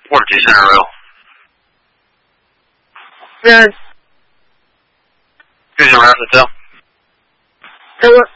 Worst case scenario. Yeah. 月球上是这样。 这个